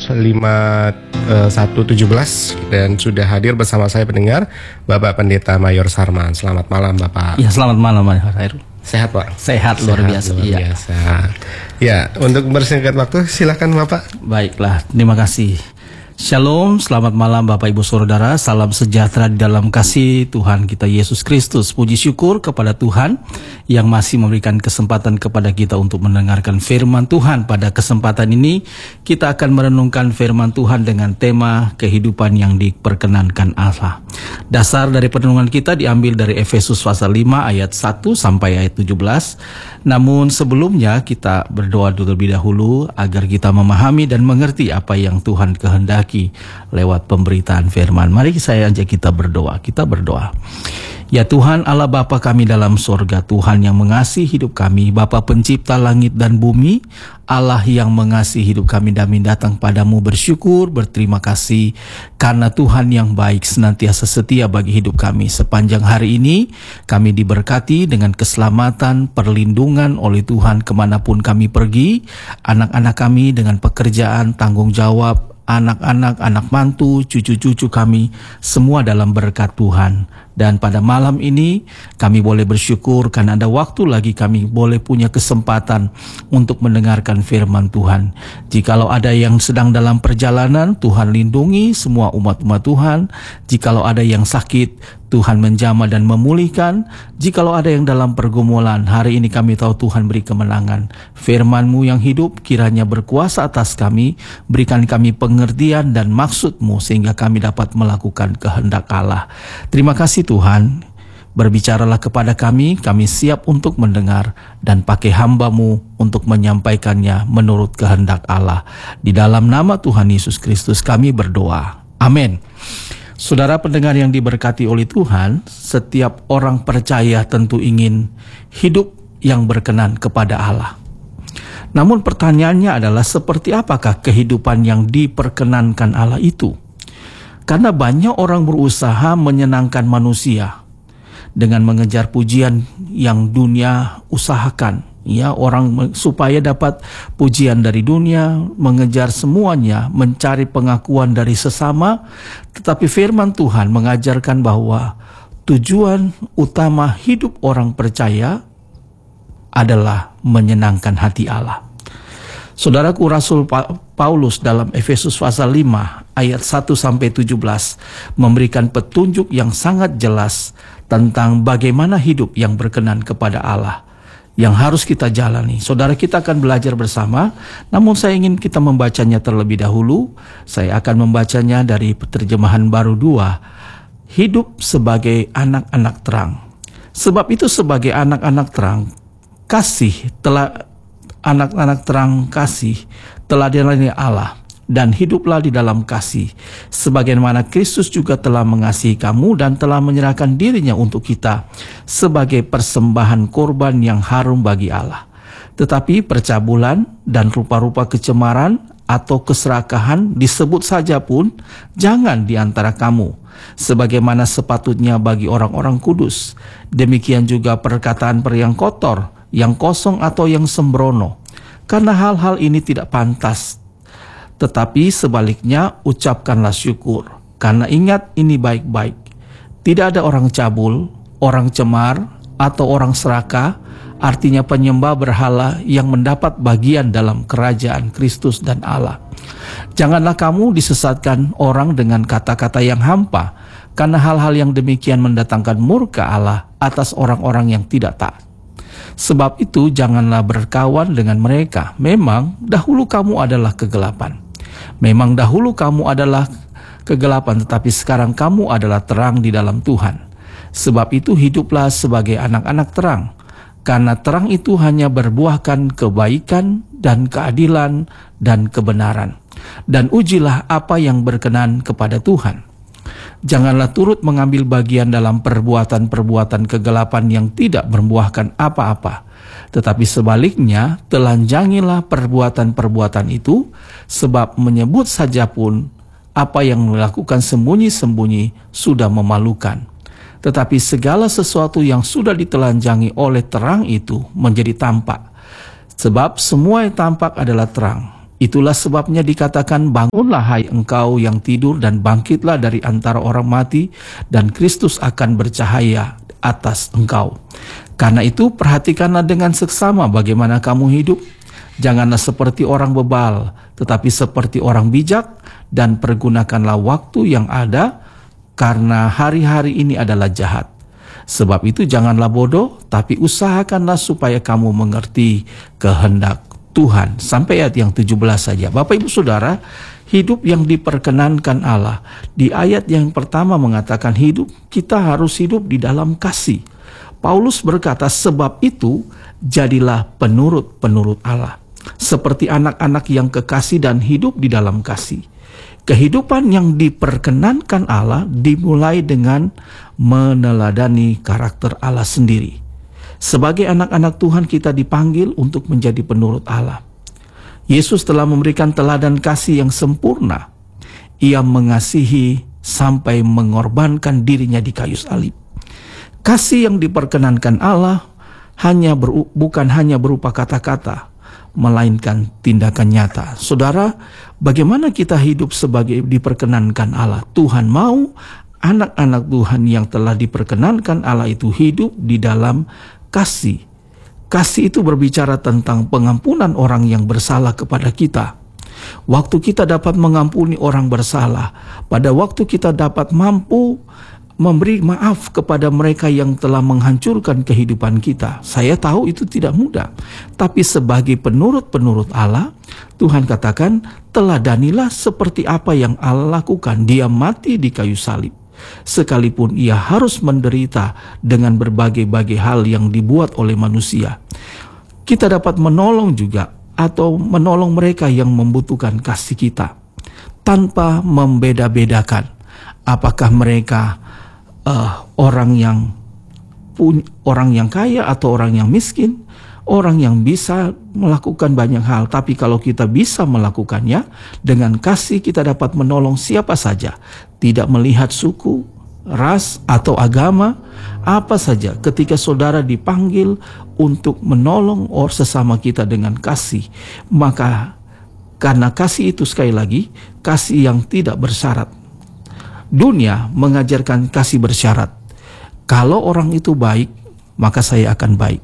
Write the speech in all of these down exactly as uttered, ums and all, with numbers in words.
lima satu tujuh belas dan sudah hadir bersama saya pendengar Bapak Pendeta Mayor Sarman. Selamat malam Bapak. Ya, selamat malam Pak Hairul. Sehat Pak? Sehat, luar Sehat, biasa. Luar iya. biasa. Ya, untuk bersingkat waktu silakan Bapak. Baiklah, terima kasih. Shalom, selamat malam Bapak Ibu Saudara. Salam sejahtera di dalam kasih Tuhan kita Yesus Kristus. Puji syukur kepada Tuhan yang masih memberikan kesempatan kepada kita untuk mendengarkan firman Tuhan. Pada kesempatan ini kita akan merenungkan firman Tuhan dengan tema kehidupan yang diperkenankan Allah. Dasar dari perenungan kita diambil dari Efesus pasal lima ayat satu sampai ayat tujuh belas. Namun sebelumnya kita berdoa terlebih dahulu agar kita memahami dan mengerti apa yang Tuhan kehendaki lewat pemberitaan firman. Mari saya ajak kita berdoa. Kita berdoa. Ya Tuhan Allah Bapa kami dalam sorga, Tuhan yang mengasihi hidup kami, Bapa pencipta langit dan bumi, Allah yang mengasihi hidup kami, kami datang padamu bersyukur, berterima kasih karena Tuhan yang baik senantiasa setia bagi hidup kami. Sepanjang hari ini kami diberkati dengan keselamatan, perlindungan oleh Tuhan kemanapun kami pergi, anak-anak kami dengan pekerjaan, tanggung jawab, anak-anak, anak mantu, cucu-cucu kami, semua dalam berkat Tuhan. Dan pada malam ini kami boleh bersyukur karena ada waktu lagi kami boleh punya kesempatan untuk mendengarkan firman Tuhan. Jikalau ada yang sedang dalam perjalanan, Tuhan lindungi semua umat-umat Tuhan. Jikalau ada yang sakit, Tuhan menjamah dan memulihkan. Jikalau ada yang dalam pergumulan, hari ini kami tahu Tuhan beri kemenangan. Firman-Mu yang hidup kiranya berkuasa atas kami, berikan kami pengertian dan maksud-Mu sehingga kami dapat melakukan kehendak Allah. Terima kasih Tuhan, berbicaralah kepada kami, kami siap untuk mendengar dan pakai hamba-Mu untuk menyampaikannya menurut kehendak Allah. Di dalam nama Tuhan Yesus Kristus kami berdoa. Amin. Saudara pendengar yang diberkati oleh Tuhan, setiap orang percaya tentu ingin hidup yang berkenan kepada Allah. Namun pertanyaannya adalah seperti apakah kehidupan yang diperkenankan Allah itu? Karena banyak orang berusaha menyenangkan manusia dengan mengejar pujian yang dunia usahakan. Ya, orang supaya dapat pujian dari dunia, mengejar semuanya, mencari pengakuan dari sesama. Tetapi firman Tuhan mengajarkan bahwa tujuan utama hidup orang percaya adalah menyenangkan hati Allah. Saudaraku, Rasul Paulus dalam Efesus pasal lima ayat satu sampai tujuh belas memberikan petunjuk yang sangat jelas tentang bagaimana hidup yang berkenan kepada Allah yang harus kita jalani. Saudara, kita akan belajar bersama, namun saya ingin kita membacanya terlebih dahulu. Saya akan membacanya dari terjemahan baru dua, hidup sebagai anak-anak terang. Sebab itu sebagai anak-anak terang, kasih telah anak-anak terang kasih telah dilayani Allah, dan hiduplah di dalam kasih, sebagaimana Kristus juga telah mengasihi kamu dan telah menyerahkan dirinya untuk kita sebagai persembahan korban yang harum bagi Allah. Tetapi percabulan dan rupa-rupa kecemaran atau keserakahan disebut saja pun jangan di antara kamu, sebagaimana sepatutnya bagi orang-orang kudus. Demikian juga perkataan per yang kotor, yang kosong atau yang sembrono, karena hal-hal ini tidak pantas. Tetapi sebaliknya ucapkanlah syukur, karena ingat ini baik-baik. Tidak ada orang cabul, orang cemar, atau orang serakah, artinya penyembah berhala yang mendapat bagian dalam kerajaan Kristus dan Allah. Janganlah kamu disesatkan orang dengan kata-kata yang hampa, karena hal-hal yang demikian mendatangkan murka Allah atas orang-orang yang tidak taat. Sebab itu janganlah berkawan dengan mereka. Memang dahulu kamu adalah kegelapan. Memang dahulu kamu adalah kegelapan, tetapi sekarang kamu adalah terang di dalam Tuhan. Sebab itu hiduplah sebagai anak-anak terang, karena terang itu hanya berbuahkan kebaikan dan keadilan dan kebenaran. Dan ujilah apa yang berkenan kepada Tuhan. Janganlah turut mengambil bagian dalam perbuatan-perbuatan kegelapan yang tidak membuahkan apa-apa, tetapi sebaliknya telanjangilah perbuatan-perbuatan itu, sebab menyebut saja pun apa yang melakukan sembunyi-sembunyi sudah memalukan. Tetapi segala sesuatu yang sudah ditelanjangi oleh terang itu menjadi tampak, sebab semua yang tampak adalah terang. Itulah sebabnya dikatakan, bangunlah hai engkau yang tidur dan bangkitlah dari antara orang mati, dan Kristus akan bercahaya atas engkau. Karena itu perhatikanlah dengan seksama bagaimana kamu hidup. Janganlah seperti orang bebal, tetapi seperti orang bijak, dan pergunakanlah waktu yang ada, karena hari-hari ini adalah jahat. Sebab itu janganlah bodoh, tapi usahakanlah supaya kamu mengerti kehendak Tuhan. Sampai ayat yang tujuh belas saja. Bapak Ibu Saudara, hidup yang diperkenankan Allah. Di ayat yang pertama mengatakan hidup, kita harus hidup di dalam kasih. Paulus berkata, sebab itu jadilah penurut-penurut Allah, seperti anak-anak yang kekasih dan hidup di dalam kasih. Kehidupan yang diperkenankan Allah dimulai dengan meneladani karakter Allah sendiri. Sebagai anak-anak Tuhan, kita dipanggil untuk menjadi penurut Allah. Yesus telah memberikan teladan kasih yang sempurna. Ia mengasihi sampai mengorbankan dirinya di kayu salib. Kasih yang diperkenankan Allah hanya beru- bukan hanya berupa kata-kata, melainkan tindakan nyata. Saudara, bagaimana kita hidup sebagai diperkenankan Allah? Tuhan mau anak-anak Tuhan yang telah diperkenankan Allah itu hidup di dalam kasih. Kasih itu berbicara tentang pengampunan orang yang bersalah kepada kita. Waktu kita dapat mengampuni orang bersalah, pada waktu kita dapat mampu memberi maaf kepada mereka yang telah menghancurkan kehidupan kita. Saya tahu itu tidak mudah, tapi sebagai penurut-penurut Allah, Tuhan katakan, teladanilah seperti apa yang Allah lakukan. Dia mati di kayu salib, sekalipun ia harus menderita dengan berbagai-bagai hal yang dibuat oleh manusia. Kita dapat menolong juga atau menolong mereka yang membutuhkan kasih kita tanpa membeda-bedakan apakah mereka uh, orang yang pun, orang yang kaya atau orang yang miskin, orang yang bisa melakukan banyak hal. Tapi kalau kita bisa melakukannya dengan kasih, kita dapat menolong siapa saja, tidak melihat suku, ras, atau agama, apa saja. Ketika saudara dipanggil untuk menolong orang sesama kita dengan kasih, maka karena kasih itu, sekali lagi, kasih yang tidak bersyarat. Dunia mengajarkan kasih bersyarat. Kalau orang itu baik, maka saya akan baik.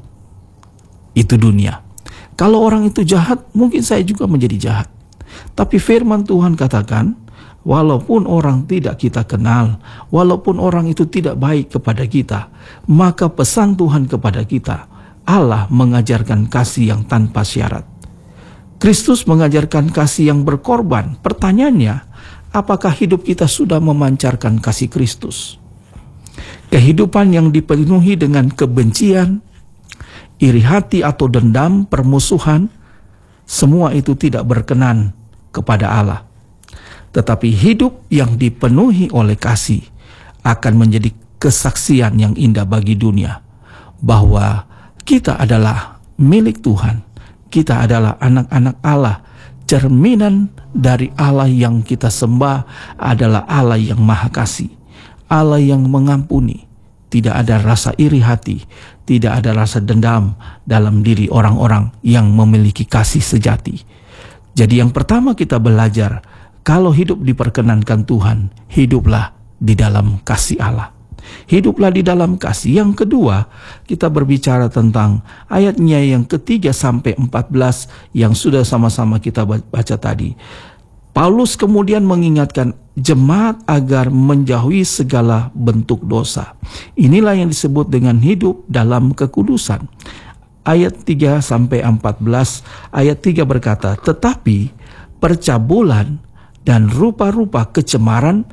Itu dunia. Kalau orang itu jahat, mungkin saya juga menjadi jahat. Tapi firman Tuhan katakan, walaupun orang tidak kita kenal, walaupun orang itu tidak baik kepada kita, maka pesan Tuhan kepada kita, Allah mengajarkan kasih yang tanpa syarat. Kristus mengajarkan kasih yang berkorban. Pertanyaannya, apakah hidup kita sudah memancarkan kasih Kristus? Kehidupan yang dipenuhi dengan kebencian, iri hati atau dendam, permusuhan, semua itu tidak berkenan kepada Allah. Tetapi hidup yang dipenuhi oleh kasih akan menjadi kesaksian yang indah bagi dunia, bahwa kita adalah milik Tuhan, kita adalah anak-anak Allah. Cerminan dari Allah yang kita sembah adalah Allah yang maha kasih, Allah yang mengampuni. Tidak ada rasa iri hati, tidak ada rasa dendam dalam diri orang-orang yang memiliki kasih sejati. Jadi yang pertama kita belajar, kalau hidup diperkenankan Tuhan, hiduplah di dalam kasih Allah. Hiduplah di dalam kasih. Yang kedua, kita berbicara tentang ayatnya yang ketiga sampai empat belas yang sudah sama-sama kita baca tadi. Paulus kemudian mengingatkan jemaat agar menjauhi segala bentuk dosa. Inilah yang disebut dengan hidup dalam kekudusan. Ayat tiga sampai empat belas, ayat tiga berkata, tetapi percabulan dan rupa-rupa kecemaran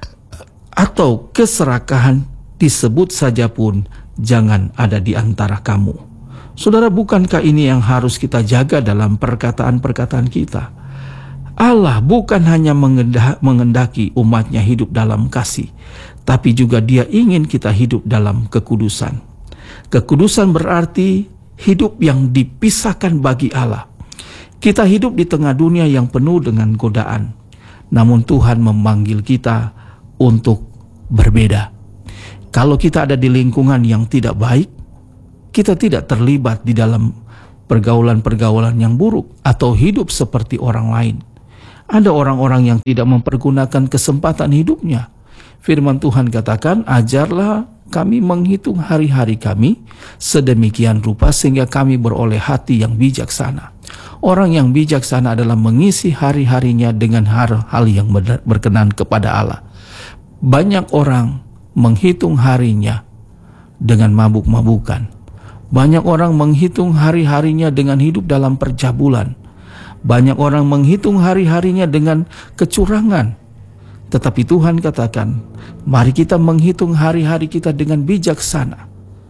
atau keserakahan disebut saja pun jangan ada di antara kamu. Saudara, bukankah ini yang harus kita jaga dalam perkataan-perkataan kita? Allah bukan hanya mengendaki umatnya hidup dalam kasih, tapi juga Dia ingin kita hidup dalam kekudusan. Kekudusan berarti hidup yang dipisahkan bagi Allah. Kita hidup di tengah dunia yang penuh dengan godaan, namun Tuhan memanggil kita untuk berbeda. Kalau kita ada di lingkungan yang tidak baik, kita tidak terlibat di dalam pergaulan-pergaulan yang buruk atau hidup seperti orang lain. Ada orang-orang yang tidak mempergunakan kesempatan hidupnya. Firman Tuhan katakan, ajarlah kami menghitung hari-hari kami sedemikian rupa sehingga kami beroleh hati yang bijaksana. Orang yang bijaksana adalah mengisi hari-harinya dengan hal-hal yang berkenan kepada Allah. Banyak orang menghitung harinya dengan mabuk-mabukan. Banyak orang menghitung hari-harinya dengan hidup dalam percabulan. Banyak orang menghitung hari-harinya dengan kecurangan. Tetapi Tuhan katakan, mari kita menghitung hari-hari kita dengan bijaksana.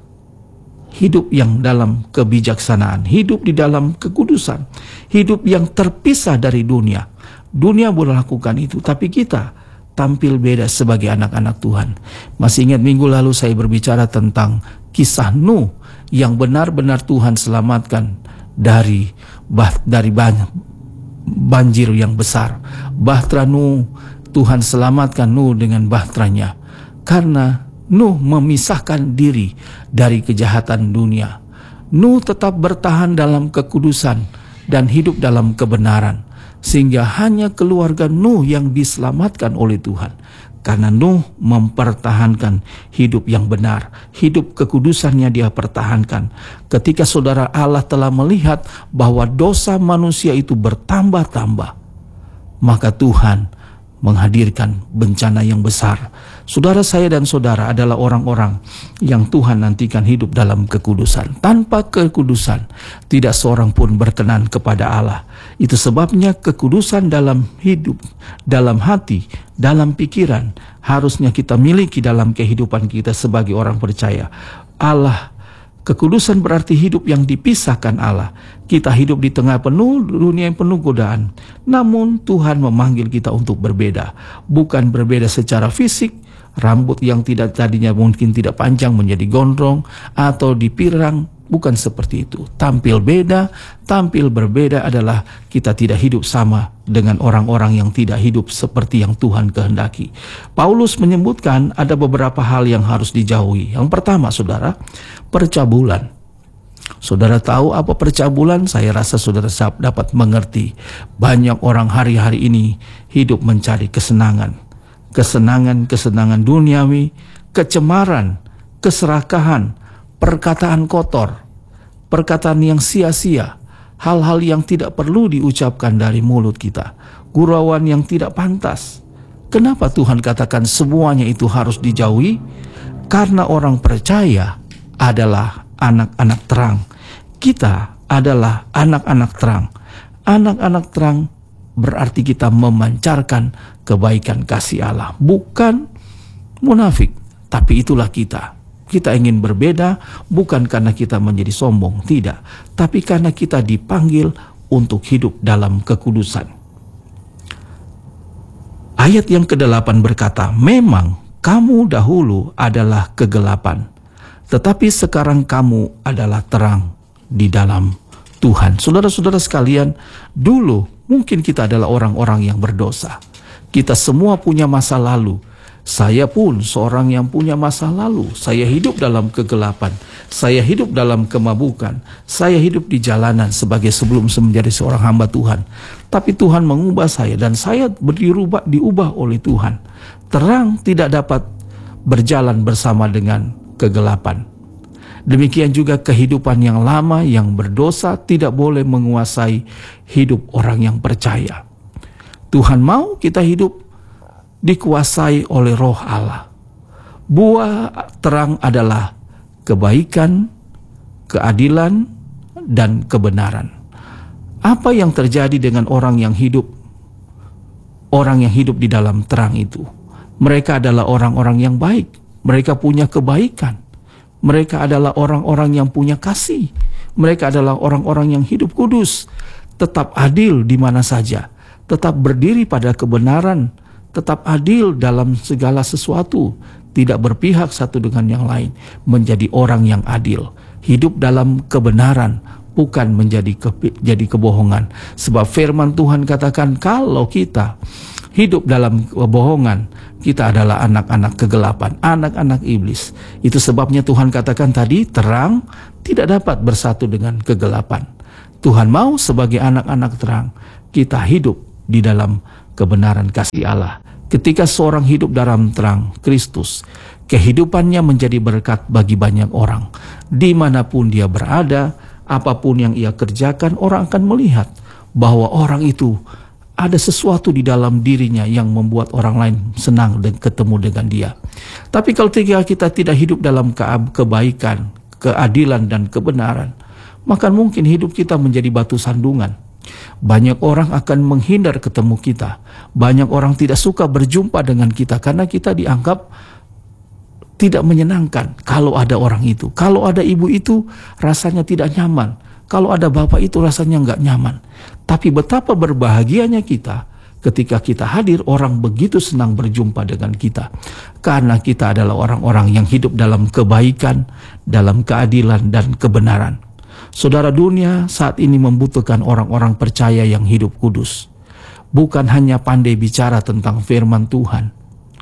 Hidup yang dalam kebijaksanaan, hidup di dalam kekudusan, hidup yang terpisah dari dunia. Dunia boleh lakukan itu, tapi kita tampil beda sebagai anak-anak Tuhan. Masih ingat minggu lalu saya berbicara tentang kisah Nuh yang benar-benar Tuhan selamatkan dari bah, dari banyak banjir yang besar. Bahtera Nuh, Tuhan selamatkan Nuh dengan bahteranya karena Nuh memisahkan diri dari kejahatan dunia. Nuh tetap bertahan dalam kekudusan dan hidup dalam kebenaran, sehingga hanya keluarga Nuh yang diselamatkan oleh Tuhan. Karena Nuh mempertahankan hidup yang benar, hidup kekudusannya dia pertahankan. Ketika saudara Allah telah melihat bahwa dosa manusia itu bertambah-tambah, maka Tuhan menghadirkan bencana yang besar. Saudara saya dan saudara adalah orang-orang yang Tuhan nantikan hidup dalam kekudusan. Tanpa kekudusan, tidak seorang pun berkenan kepada Allah. Itu sebabnya kekudusan dalam hidup, dalam hati, dalam pikiran harusnya kita miliki dalam kehidupan kita sebagai orang percaya. Allah, kekudusan berarti hidup yang dipisahkan Allah. Kita hidup di tengah penuh dunia yang penuh godaan. Namun Tuhan memanggil kita untuk berbeda. Bukan berbeda secara fisik, rambut yang tidak tadinya mungkin tidak panjang menjadi gondrong atau dipirang. Bukan seperti itu. Tampil beda, tampil berbeda adalah kita tidak hidup sama dengan orang-orang yang tidak hidup seperti yang Tuhan kehendaki. Paulus menyebutkan ada beberapa hal yang harus dijauhi. Yang pertama, saudara, percabulan. Saudara tahu apa percabulan? Saya rasa saudara dapat mengerti. Banyak orang hari-hari ini hidup mencari kesenangan. Kesenangan-kesenangan duniawi, kecemaran, keserakahan, perkataan kotor, perkataan yang sia-sia, hal-hal yang tidak perlu diucapkan dari mulut kita, gurauan yang tidak pantas. Kenapa Tuhan katakan semuanya itu harus dijauhi? Karena orang percaya adalah anak-anak terang. Kita adalah anak-anak terang. Anak-anak terang berarti kita memancarkan kebaikan kasih Allah. Bukan munafik, tapi itulah kita. Kita ingin berbeda bukan karena kita menjadi sombong, tidak. Tapi karena kita dipanggil untuk hidup dalam kekudusan. Ayat yang kedelapan berkata, memang kamu dahulu adalah kegelapan, tetapi sekarang kamu adalah terang di dalam Tuhan. Saudara-saudara sekalian, dulu mungkin kita adalah orang-orang yang berdosa. Kita semua punya masa lalu. Saya pun seorang yang punya masa lalu. Saya hidup dalam kegelapan. Saya hidup dalam kemabukan. Saya hidup di jalanan sebagai sebelum menjadi seorang hamba Tuhan. Tapi Tuhan mengubah saya dan saya berubah, diubah oleh Tuhan. Terang tidak dapat berjalan bersama dengan kegelapan. Demikian juga kehidupan yang lama yang berdosa tidak boleh menguasai hidup orang yang percaya. Tuhan mau kita hidup dikuasai oleh Roh Allah. Buah terang adalah kebaikan, keadilan, dan kebenaran. Apa yang terjadi dengan orang yang hidup, orang yang hidup di dalam terang itu? Mereka adalah orang-orang yang baik. Mereka punya kebaikan. Mereka adalah orang-orang yang punya kasih. Mereka adalah orang-orang yang hidup kudus, tetap adil di mana saja, tetap berdiri pada kebenaran, tetap adil dalam segala sesuatu, tidak berpihak satu dengan yang lain, menjadi orang yang adil, hidup dalam kebenaran, bukan menjadi ke, jadi kebohongan. Sebab firman Tuhan katakan kalau kita hidup dalam kebohongan, kita adalah anak-anak kegelapan, anak-anak iblis. Itu sebabnya Tuhan katakan tadi, terang tidak dapat bersatu dengan kegelapan. Tuhan mau sebagai anak-anak terang kita hidup di dalam kebenaran kasih Allah. Ketika seorang hidup dalam terang Kristus, kehidupannya menjadi berkat bagi banyak orang. Dimanapun dia berada, apapun yang ia kerjakan, orang akan melihat bahwa orang itu ada sesuatu di dalam dirinya yang membuat orang lain senang dan ketemu dengan dia. Tapi kalau kita tidak hidup dalam kebaikan, keadilan, dan kebenaran, maka mungkin hidup kita menjadi batu sandungan. Banyak orang akan menghindar ketemu kita. Banyak orang tidak suka berjumpa dengan kita karena kita dianggap tidak menyenangkan kalau ada orang itu. Kalau ada ibu itu rasanya tidak nyaman. Kalau ada bapak itu rasanya nggak nyaman. Tapi betapa berbahagianya kita ketika kita hadir, orang begitu senang berjumpa dengan kita. Karena kita adalah orang-orang yang hidup dalam kebaikan, dalam keadilan dan kebenaran. Saudara, dunia saat ini membutuhkan orang-orang percaya yang hidup kudus. Bukan hanya pandai bicara tentang firman Tuhan,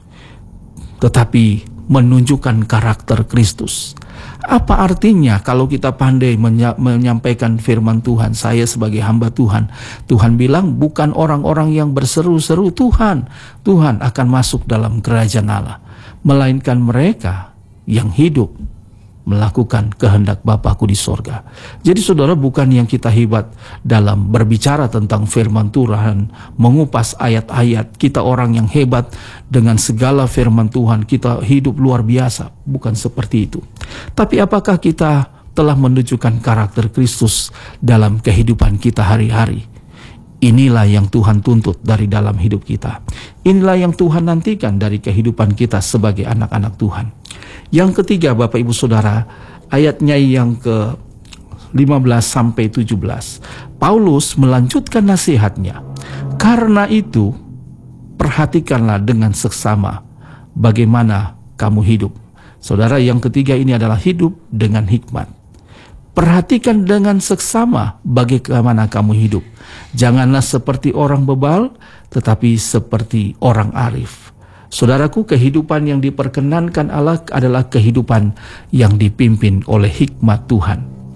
tetapi menunjukkan karakter Kristus. Apa artinya kalau kita pandai menya- menyampaikan firman Tuhan? Saya sebagai hamba Tuhan, Tuhan bilang bukan orang-orang yang berseru-seru Tuhan, Tuhan akan masuk dalam kerajaan Allah, melainkan mereka yang hidup melakukan kehendak Bapakku di sorga. Jadi saudara, bukan yang kita hebat dalam berbicara tentang firman Tuhan, mengupas ayat-ayat, kita orang yang hebat dengan segala firman Tuhan, kita hidup luar biasa, bukan seperti itu. Tapi apakah kita telah menunjukkan karakter Kristus dalam kehidupan kita hari-hari? Inilah yang Tuhan tuntut dari dalam hidup kita. Inilah yang Tuhan nantikan dari kehidupan kita sebagai anak-anak Tuhan. Yang ketiga, Bapak Ibu Saudara, ayatnya yang ke lima belas sampai tujuh belas. Paulus melanjutkan nasihatnya. Karena itu, perhatikanlah dengan seksama bagaimana kamu hidup. Saudara, yang ketiga ini adalah hidup dengan hikmat. Perhatikan dengan seksama bagaimana kamu hidup. Janganlah seperti orang bebal, tetapi seperti orang arif. Saudaraku, kehidupan yang diperkenankan Allah adalah kehidupan yang dipimpin oleh hikmat Tuhan.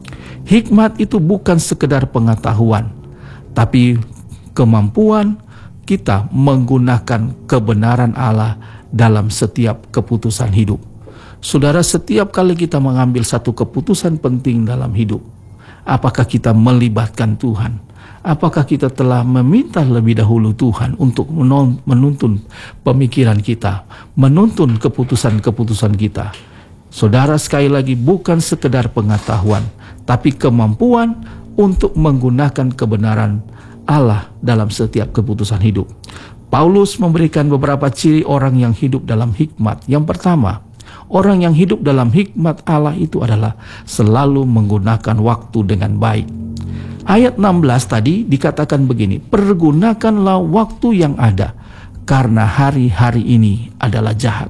Hikmat itu bukan sekedar pengetahuan, tapi kemampuan kita menggunakan kebenaran Allah dalam setiap keputusan hidup. Saudara, setiap kali kita mengambil satu keputusan penting dalam hidup, apakah kita melibatkan Tuhan? Apakah kita telah meminta lebih dahulu Tuhan untuk menuntun pemikiran kita, menuntun keputusan-keputusan kita? Saudara, sekali lagi, bukan sekedar pengetahuan, tapi kemampuan untuk menggunakan kebenaran Allah dalam setiap keputusan hidup. Paulus memberikan beberapa ciri orang yang hidup dalam hikmat. Yang pertama, orang yang hidup dalam hikmat Allah itu adalah selalu menggunakan waktu dengan baik. Ayat enam belas tadi dikatakan begini, pergunakanlah waktu yang ada, karena hari-hari ini adalah jahat.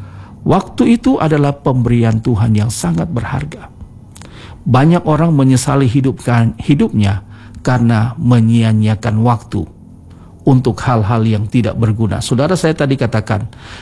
Waktu itu adalah pemberian Tuhan yang sangat berharga. Banyak orang menyesali hidupkan, hidupnya karena menyia-nyiakan waktu untuk hal-hal yang tidak berguna. Saudara, saya tadi katakan,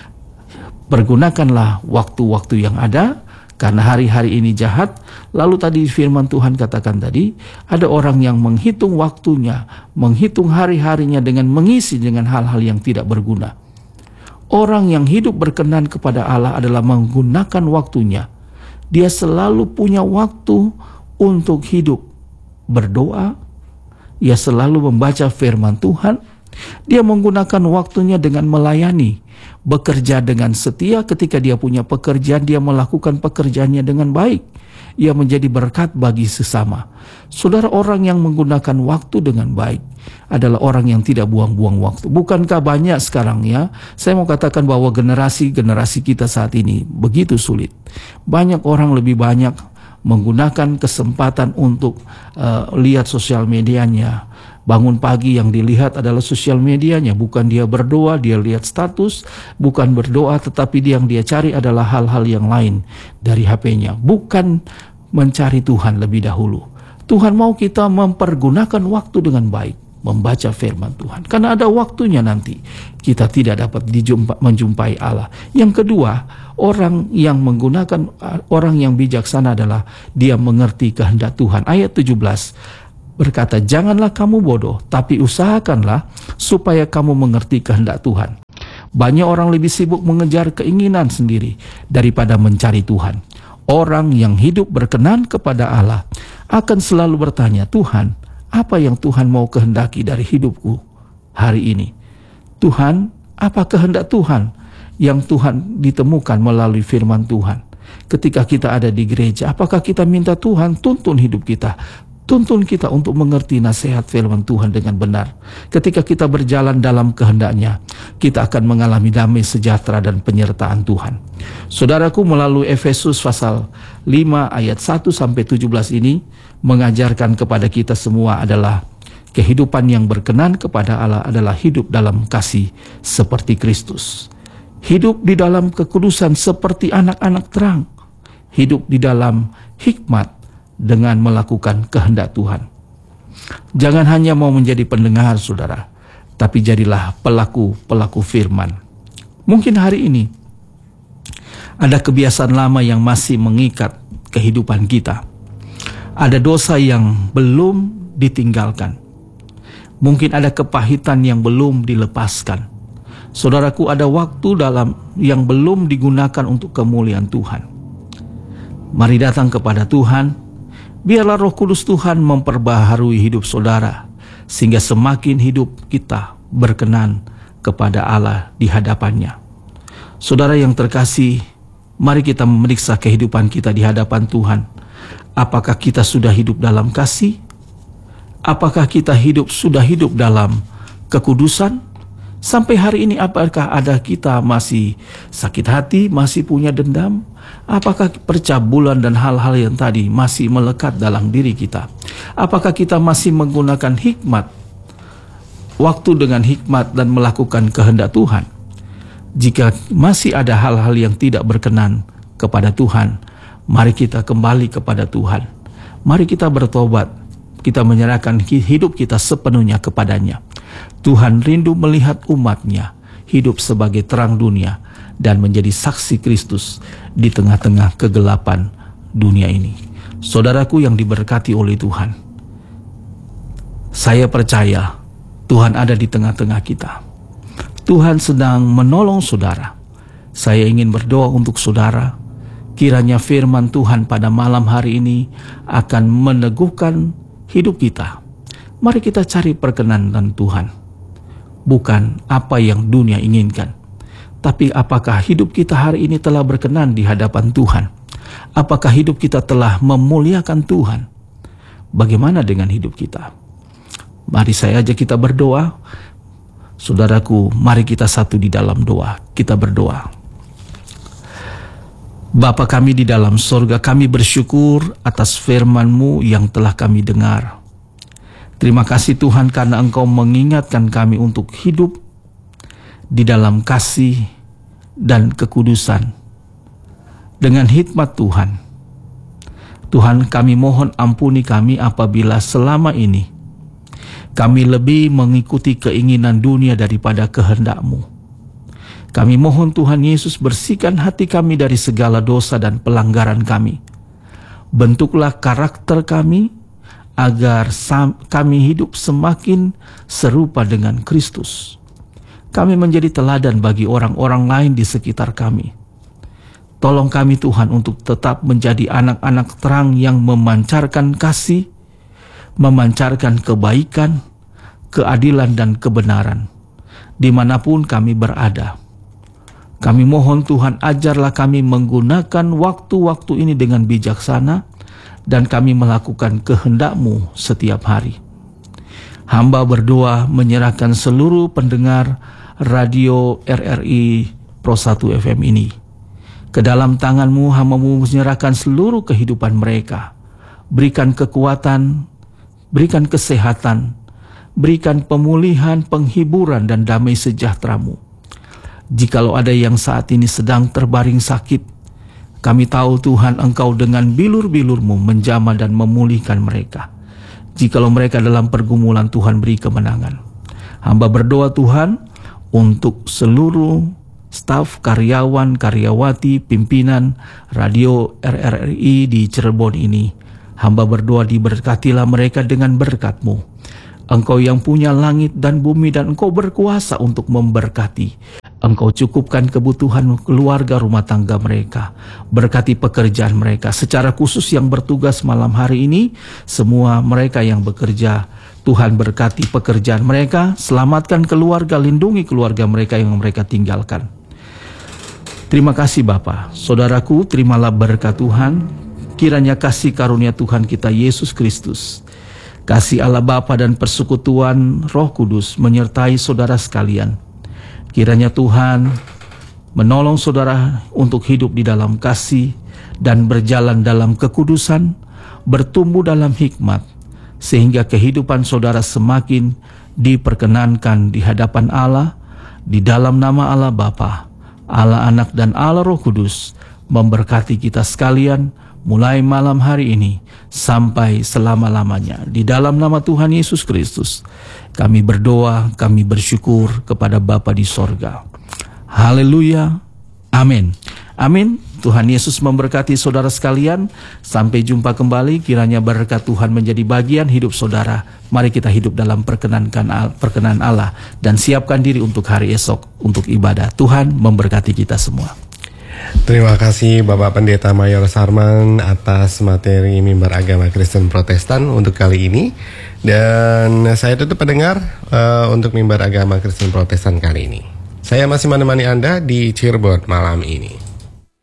pergunakanlah waktu-waktu yang ada, karena hari-hari ini jahat. Lalu tadi firman Tuhan katakan tadi, ada orang yang menghitung waktunya, menghitung hari-harinya dengan mengisi dengan hal-hal yang tidak berguna. Orang yang hidup berkenan kepada Allah adalah menggunakan waktunya. Dia selalu punya waktu untuk hidup berdoa. Dia selalu membaca firman Tuhan. Dia menggunakan waktunya dengan melayani, bekerja dengan setia. Ketika dia punya pekerjaan, dia melakukan pekerjaannya dengan baik. Ia menjadi berkat bagi sesama. Saudara, orang yang menggunakan waktu dengan baik adalah orang yang tidak buang-buang waktu. Bukankah banyak sekarang ya, saya mau katakan bahwa generasi-generasi kita saat ini begitu sulit. Banyak orang lebih banyak menggunakan kesempatan untuk uh, lihat sosial medianya. Bangun pagi yang dilihat adalah sosial medianya. Bukan dia berdoa, dia lihat status. Bukan berdoa, tetapi dia yang dia cari adalah hal-hal yang lain dari H P-nya. Bukan mencari Tuhan lebih dahulu. Tuhan mau kita mempergunakan waktu dengan baik, membaca firman Tuhan. Karena ada waktunya nanti kita tidak dapat dijumpa, menjumpai Allah. Yang kedua, orang yang menggunakan, orang yang bijaksana adalah dia mengerti kehendak Tuhan. Ayat tujuh belas. berkata, "Janganlah kamu bodoh, tapi usahakanlah supaya kamu mengerti kehendak Tuhan." Banyak orang lebih sibuk mengejar keinginan sendiri daripada mencari Tuhan. Orang yang hidup berkenan kepada Allah akan selalu bertanya, "Tuhan, apa yang Tuhan mau kehendaki dari hidupku hari ini? Tuhan, apa kehendak Tuhan yang Tuhan ditemukan melalui firman Tuhan?" Ketika kita ada di gereja, apakah kita minta Tuhan tuntun hidup kita? Tuntun kita untuk mengerti nasihat firman Tuhan dengan benar. Ketika kita berjalan dalam kehendak-Nya, kita akan mengalami damai sejahtera dan penyertaan Tuhan. Saudaraku, melalui Efesus pasal lima ayat satu sampai tujuh belas ini mengajarkan kepada kita semua adalah kehidupan yang berkenan kepada Allah adalah hidup dalam kasih seperti Kristus. Hidup di dalam kekudusan seperti anak-anak terang. Hidup di dalam hikmat dengan melakukan kehendak Tuhan. Jangan hanya mau menjadi pendengar, saudara, tapi jadilah pelaku-pelaku firman. Mungkin hari ini ada kebiasaan lama yang masih mengikat kehidupan kita. Ada dosa yang belum ditinggalkan. Mungkin ada kepahitan yang belum dilepaskan. Saudaraku, ada waktu dalam yang belum digunakan untuk kemuliaan Tuhan. Mari datang kepada Tuhan. Biarlah Roh Kudus Tuhan memperbaharui hidup saudara, sehingga semakin hidup kita berkenan kepada Allah di hadapan-Nya. Saudara yang terkasih, mari kita memeriksa kehidupan kita di hadapan Tuhan. Apakah kita sudah hidup dalam kasih? Apakah kita hidup sudah hidup dalam kekudusan? Sampai hari ini apakah ada kita masih sakit hati, masih punya dendam? Apakah percabulan dan hal-hal yang tadi masih melekat dalam diri kita? Apakah kita masih menggunakan hikmat, waktu dengan hikmat dan melakukan kehendak Tuhan? Jika masih ada hal-hal yang tidak berkenan kepada Tuhan, mari kita kembali kepada Tuhan. Mari kita bertobat. Kita menyerahkan hidup kita sepenuhnya kepadanya. Tuhan rindu melihat umat-Nya hidup sebagai terang dunia dan menjadi saksi Kristus di tengah-tengah kegelapan dunia ini. Saudaraku yang diberkati oleh Tuhan, saya percaya Tuhan ada di tengah-tengah kita. Tuhan sedang menolong saudara. Saya ingin berdoa untuk saudara, kiranya firman Tuhan pada malam hari ini akan meneguhkan hidup kita. Mari kita cari perkenan Tuhan. Bukan apa yang dunia inginkan, tapi apakah hidup kita hari ini telah berkenan di hadapan Tuhan? Apakah hidup kita telah memuliakan Tuhan? Bagaimana dengan hidup kita? Mari saya ajak kita berdoa. Saudaraku, mari kita satu di dalam doa. Kita berdoa. Bapa kami di dalam sorga, kami bersyukur atas firman-Mu yang telah kami dengar. Terima kasih Tuhan karena Engkau mengingatkan kami untuk hidup di dalam kasih dan kekudusan dengan hikmat Tuhan. Tuhan, kami mohon ampuni kami apabila selama ini kami lebih mengikuti keinginan dunia daripada kehendak-Mu. Kami mohon Tuhan Yesus, bersihkan hati kami dari segala dosa dan pelanggaran kami. Bentuklah karakter kami agar kami hidup semakin serupa dengan Kristus. Kami menjadi teladan bagi orang-orang lain di sekitar kami. Tolong kami Tuhan untuk tetap menjadi anak-anak terang yang memancarkan kasih, memancarkan kebaikan, keadilan dan kebenaran dimanapun kami berada. Kami mohon Tuhan, ajarlah kami menggunakan waktu-waktu ini dengan bijaksana, dan kami melakukan kehendak-Mu setiap hari. Hamba berdoa menyerahkan seluruh pendengar radio R R I Pro satu F M ini. Ke dalam tangan-Mu, hamba-Mu menyerahkan seluruh kehidupan mereka. Berikan kekuatan, berikan kesehatan, berikan pemulihan, penghiburan, dan damai sejahtera-Mu. Jikalau ada yang saat ini sedang terbaring sakit, kami tahu Tuhan, Engkau dengan bilur-bilur-Mu menjamah dan memulihkan mereka. Jikalau mereka dalam pergumulan, Tuhan beri kemenangan. Hamba berdoa Tuhan untuk seluruh staf, karyawan, karyawati, pimpinan radio R R I di Cirebon ini. Hamba berdoa, diberkatilah mereka dengan berkat-Mu. Engkau yang punya langit dan bumi, dan Engkau berkuasa untuk memberkati. Engkau cukupkan kebutuhan keluarga rumah tangga mereka. Berkati pekerjaan mereka. Secara khusus yang bertugas malam hari ini, semua mereka yang bekerja, Tuhan berkati pekerjaan mereka. Selamatkan keluarga, lindungi keluarga mereka yang mereka tinggalkan. Terima kasih Bapa. Saudaraku, terimalah berkat Tuhan. Kiranya kasih karunia Tuhan kita Yesus Kristus, kasih Allah Bapa dan persekutuan Roh Kudus menyertai saudara sekalian. Kiranya Tuhan menolong saudara untuk hidup di dalam kasih dan berjalan dalam kekudusan, bertumbuh dalam hikmat, sehingga kehidupan saudara semakin diperkenankan di hadapan Allah, di dalam nama Allah Bapa, Allah Anak dan Allah Roh Kudus, memberkati kita sekalian mulai malam hari ini sampai selama-lamanya. Di dalam nama Tuhan Yesus Kristus, kami berdoa, kami bersyukur kepada Bapa di sorga. Haleluya. Amin. Amin. Tuhan Yesus memberkati saudara sekalian. Sampai jumpa kembali. Kiranya berkat Tuhan menjadi bagian hidup saudara. Mari kita hidup dalam perkenankan perkenan Allah dan siapkan diri untuk hari esok untuk ibadah. Tuhan memberkati kita semua. Terima kasih Bapak Pendeta Mayor Sarman atas materi mimbar agama Kristen Protestan untuk kali ini. Dan saya tutup pendengar uh, untuk mimbar agama Kristen Protestan kali ini. Saya masih menemani Anda di Cirebon malam ini.